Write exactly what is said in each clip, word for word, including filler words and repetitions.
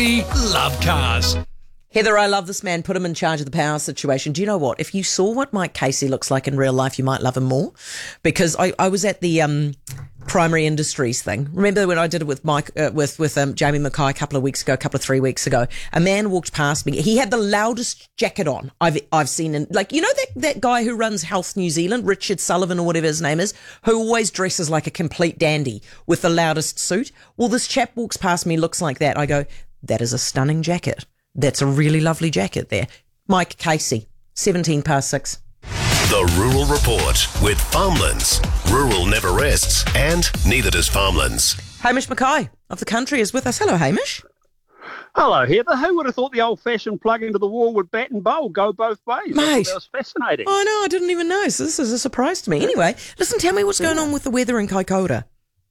Love cars. Heather, I love this man. Put him in charge of the power situation. Do you know what? If you saw what Mike Casey looks like in real life, you might love him more. Because I, I was at the um, primary industries thing. Remember when I did it with Mike, uh, with with um, Jamie Mackay a couple of weeks ago, a couple of three weeks ago? A man walked past me. He had the loudest jacket on I've I've seen in, like, you know that that guy who runs Health New Zealand, Richard Sullivan or whatever his name is, who always dresses like a complete dandy with the loudest suit. Well, this chap walks past me, looks like that. I go, that is a stunning jacket. That's a really lovely jacket there. Mike Casey, seventeen past six. The Rural Report with Farmlands. Rural never rests, and neither does Farmlands. Hamish Mackay of The Country is with us. Hello, Hamish. Hello, Heather. Who would have thought the old-fashioned plug into the wall with bat and bowl go both ways? Mate. That was fascinating. Oh, no, I didn't even know. So this is a surprise to me. Anyway, listen, tell me what's going on with the weather in Kaikoura.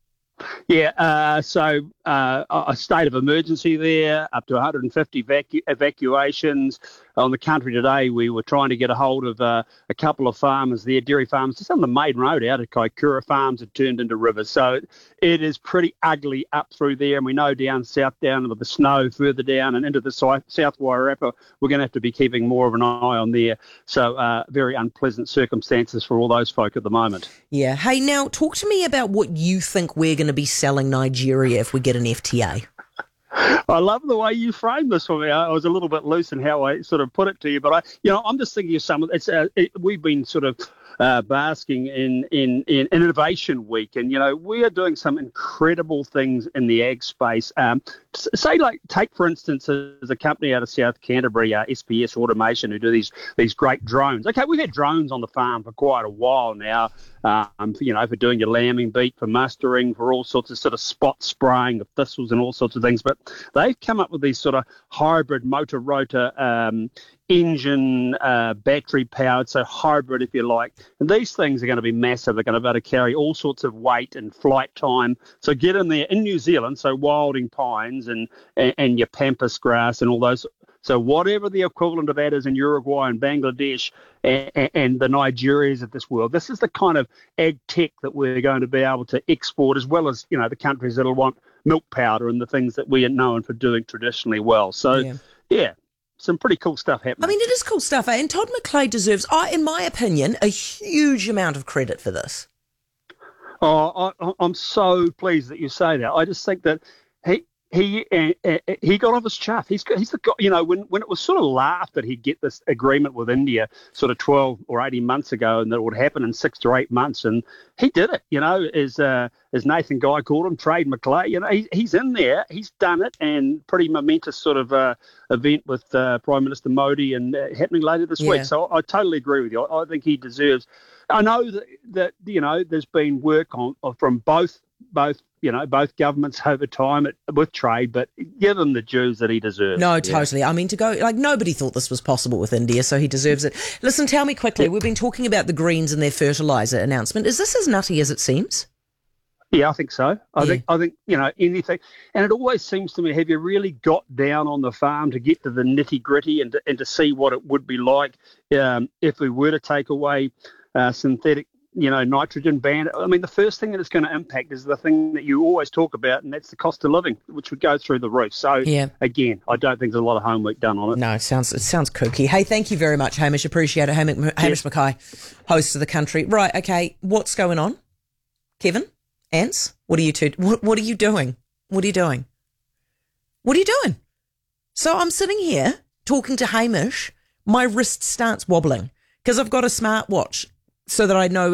Yeah, uh, so uh, a state of emergency there, up to one hundred fifty evacu- evacuations. On the country today, we were trying to get a hold of uh, a couple of farmers there, dairy farmers, just on the main road out of Kaikoura. Farms had turned into rivers. So it is pretty ugly up through there. And we know down south, down with the snow further down and into the South Wairarapa, we're going to have to be keeping more of an eye on there. So uh, very unpleasant circumstances for all those folk at the moment. Yeah. Hey, now talk to me about what you think we're going to be selling Nigeria if we get an F T A. I love the way you framed this for me. I was a little bit loose in how I sort of put it to you, but I, you know, I'm just thinking of some. It's uh, it, we've been sort of uh, basking in, in in Innovation Week, and you know, we are doing some incredible things in the ag space. Um, say, like, take for instance, as a company out of South Canterbury, uh, S P S Automation, who do these these great drones. Okay, we've had drones on the farm for quite a while now. Um, you know, for doing your lambing beat, for mustering, for all sorts of sort of spot spraying of thistles and all sorts of things. But they've come up with these sort of hybrid motor rotor um, engine, uh, battery powered, so hybrid if you like. And these things are going to be massive. They're going to be able to carry all sorts of weight and flight time. So get in there in New Zealand, so wilding pines and, and, and your pampas grass and all those. So whatever the equivalent of that is in Uruguay and Bangladesh and, and the Nigerias of this world, this is the kind of ag tech that we're going to be able to export, as well as, you know, the countries that'll want milk powder and the things that we are known for doing traditionally well. So, yeah, yeah some pretty cool stuff happening. I mean, it is cool stuff, eh? And Todd McClay deserves, uh, in my opinion, a huge amount of credit for this. Oh, I, I'm so pleased that you say that. I just think that he... He uh, uh, he got off his chuff. He's got, he's the guy, you know, when, when it was sort of laughed that he'd get this agreement with India sort of twelve or eighteen months ago and that it would happen in six to eight months. And he did it, you know, as, uh, as Nathan Guy called him, Trade McClay. You know, he, he's in there. He's done it, and pretty momentous sort of uh, event with uh, Prime Minister Modi and uh, happening later this yeah. week. So I totally agree with you. I, I think he deserves. I know that, that, you know, there's been work on from both both. you know, both governments over time at, with trade, but give him the dues that he deserves. No, totally. Yeah. I mean, to go, like, nobody thought this was possible with India, so he deserves it. Listen, tell me quickly, we've been talking about the Greens and their fertiliser announcement. Is this as nutty as it seems? Yeah, I think so. I yeah. think, I think, you know, anything, and it always seems to me, have you really got down on the farm to get to the nitty gritty and to, and to see what it would be like um, if we were to take away uh, synthetic, you know, nitrogen ban? I mean, the first thing that it's going to impact is the thing that you always talk about, and that's the cost of living, which would go through the roof. So, yeah. again, I don't think there's a lot of homework done on it. No, it sounds it sounds kooky. Hey, thank you very much, Hamish. Appreciate it. Hamish, Hamish yeah. Mackay, host of The Country. Right, okay, what's going on? Kevin? Ants? What are you two? What, what are you doing? What are you doing? What are you doing? So I'm sitting here talking to Hamish. My wrist starts wobbling because I've got a smartwatch so that I know